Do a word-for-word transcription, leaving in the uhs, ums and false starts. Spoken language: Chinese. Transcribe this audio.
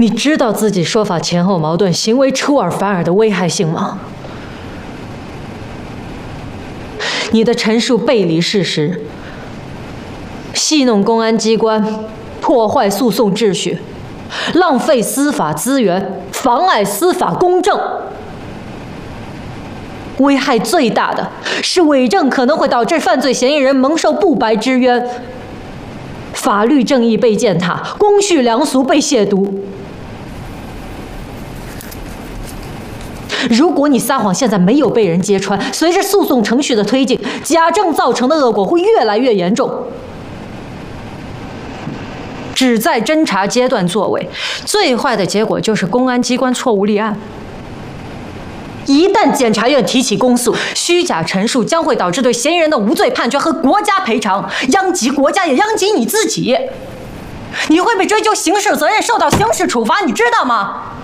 你知道自己说法前后矛盾、行为出尔反尔的危害性吗？你的陈述背离事实，戏弄公安机关，破坏诉讼秩序，浪费司法资源，妨碍司法公正。危害最大的是伪证可能会导致犯罪嫌疑人蒙受不白之冤，法律正义被践踏，公序良俗被亵渎。如果你撒谎现在没有被人揭穿，随着诉讼程序的推进，假证造成的恶果会越来越严重。只在侦查阶段作伪，最坏的结果就是公安机关错误立案。一旦检察院提起公诉，虚假陈述将会导致对嫌疑人的无罪判决和国家赔偿，殃及国家也殃及你自己。你会被追究刑事责任，受到刑事处罚，你知道吗？